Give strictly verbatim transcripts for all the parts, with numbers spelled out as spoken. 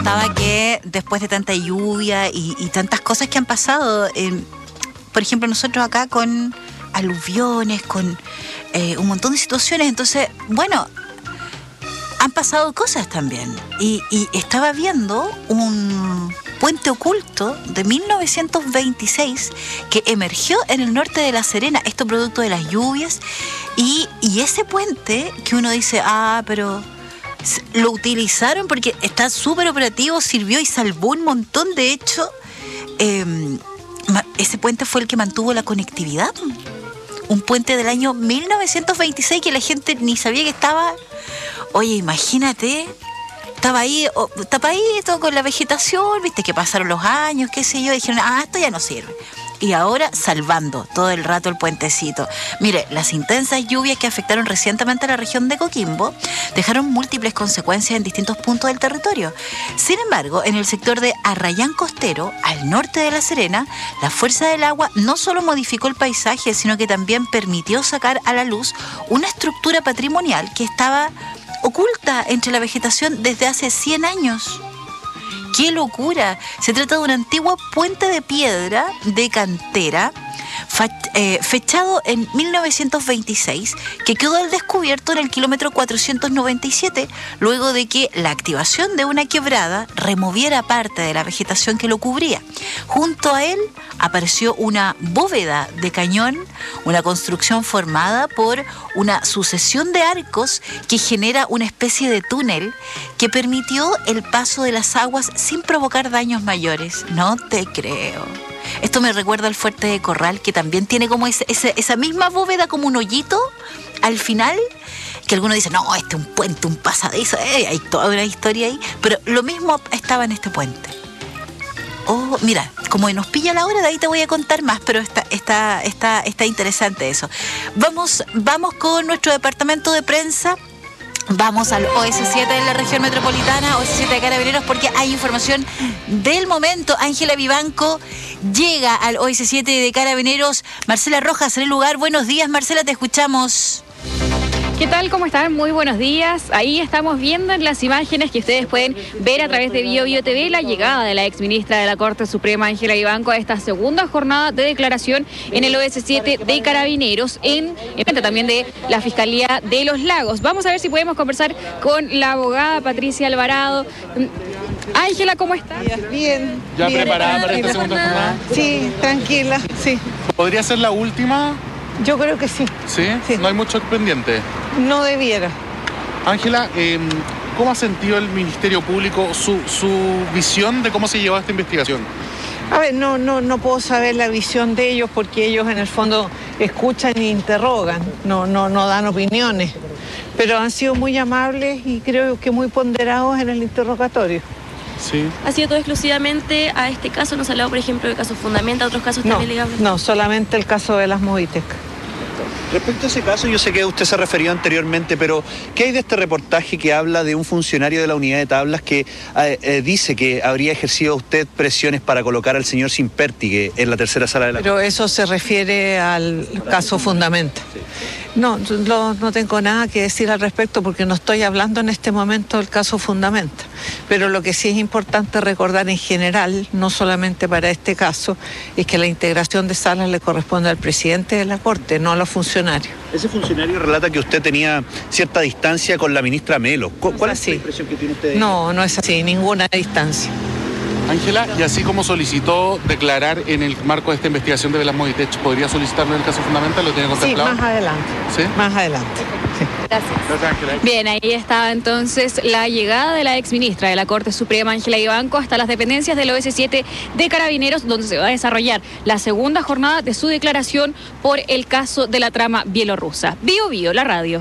contaba que después de tanta lluvia y, y tantas cosas que han pasado, eh, por ejemplo, nosotros acá con aluviones, con eh, un montón de situaciones, entonces, bueno, han pasado cosas también. Y, y estaba viendo un puente oculto de mil novecientos veintiséis que emergió en el norte de La Serena, esto producto de las lluvias, y, y ese puente que uno dice, ah, pero lo utilizaron porque está súper operativo, sirvió y salvó un montón. De hecho, eh, ese puente fue el que mantuvo la conectividad. Un puente del año mil novecientos veintiséis que la gente ni sabía que estaba. Oye, imagínate, estaba ahí oh, tapadito con la vegetación, viste que pasaron los años, qué sé yo, dijeron, ah, esto ya no sirve. Y ahora salvando todo el rato el puentecito. Mire, las intensas lluvias que afectaron recientemente a la región de Coquimbo dejaron múltiples consecuencias en distintos puntos del territorio. Sin embargo, en el sector de Arrayán Costero, al norte de La Serena, la fuerza del agua no solo modificó el paisaje, sino que también permitió sacar a la luz una estructura patrimonial que estaba oculta entre la vegetación desde hace cien años. ¡Qué locura! Se trata de un antiguo puente de piedra de cantera fechado en mil novecientos veintiséis, que quedó al descubierto en el kilómetro cuatrocientos noventa y siete, luego de que la activación de una quebrada removiera parte de la vegetación que lo cubría. Junto a él apareció una bóveda de cañón, una construcción formada por una sucesión de arcos que genera una especie de túnel que permitió el paso de las aguas sin provocar daños mayores. No te creo. Esto me recuerda al fuerte de Corral, que también tiene como ese, ese, esa misma bóveda, como un hoyito al final, que algunos dicen, no, este es un puente, un pasadizo, eh, hay toda una historia ahí, pero lo mismo estaba en este puente. Oh, mira, como nos pilla la hora, de ahí te voy a contar más, pero está, está, está, está interesante eso. Vamos, vamos con nuestro departamento de prensa. Vamos al O S siete de la región metropolitana, O S siete de Carabineros, porque hay información del momento. Ángela Vivanco llega al O S siete de Carabineros. Marcela Rojas en el lugar. Buenos días, Marcela, te escuchamos. ¿Qué tal? ¿Cómo están? Muy buenos días. Ahí estamos viendo en las imágenes que ustedes pueden ver a través de Bio Bio T V la llegada de la exministra de la Corte Suprema, Ángela Vivanco, a esta segunda jornada de declaración en el O S siete de Carabineros, en frente también de la Fiscalía de los Lagos. Vamos a ver si podemos conversar con la abogada Patricia Alvarado. Ángela, ¿cómo estás? Bien. ¿Ya bien, preparada para esta segunda jornada? Sí, tranquila, sí. ¿Podría ser la última? Yo creo que sí. ¿Sí? Sí. ¿No hay mucho pendiente? No debiera. Ángela, eh, ¿cómo ha sentido el Ministerio Público su, su visión de cómo se llevó esta investigación? A ver, no, no, no puedo saber la visión de ellos porque ellos en el fondo escuchan e interrogan, no, no, no dan opiniones. Pero han sido muy amables y creo que muy ponderados en el interrogatorio. Sí. ¿Ha sido todo exclusivamente a este caso? ¿No se ha hablado, por ejemplo, de casos Fundamenta, otros casos No, también ligables? no, solamente el caso de las Movitec. Respecto a ese caso, yo sé que usted se referió anteriormente, pero ¿qué hay de este reportaje que habla de un funcionario de la unidad de tablas que eh, eh, dice que habría ejercido usted presiones para colocar al señor Simperti en la tercera sala de la... Pero eso se refiere al caso Fundamenta. No, no, no tengo nada que decir al respecto porque no estoy hablando en este momento del caso Fundamenta. Pero lo que sí es importante recordar en general, no solamente para este caso, es que la integración de salas le corresponde al presidente de la Corte, no a los funcionarios. Ese funcionario relata que usted tenía cierta distancia con la ministra Melo. ¿Cuál No es, es la así. impresión que tiene usted de ella? No, no es así, ninguna distancia. Ángela, y así como solicitó declarar en el marco de esta investigación de Velas Movitech, ¿podría solicitarlo en el caso Fundamental? ¿Lo tiene Sí, contemplado? más adelante. ¿Sí? Más adelante. Sí. Gracias. Gracias, Ángela. Bien, ahí estaba entonces la llegada de la exministra de la Corte Suprema, Ángela Vivanco, hasta las dependencias del O S siete de Carabineros, donde se va a desarrollar la segunda jornada de su declaración por el caso de la trama bielorrusa. Bio Bio, la radio.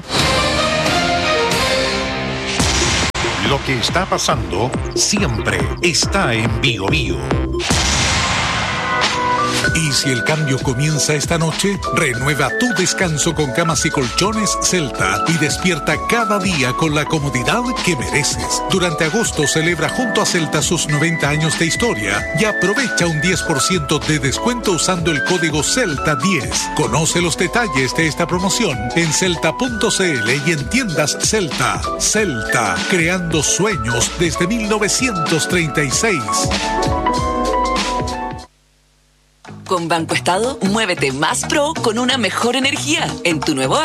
Lo que está pasando siempre está en Bio Bio. Y si el cambio comienza esta noche, renueva tu descanso con camas y colchones Celta y despierta cada día con la comodidad que mereces. Durante agosto celebra junto a Celta sus noventa años de historia y aprovecha un diez por ciento de descuento usando el código Celta diez. Conoce los detalles de esta promoción en celta punto c l y en tiendas Celta. Celta, creando sueños desde mil novecientos treinta y seis. Con Banco Estado, muévete más pro con una mejor energía en tu nuevo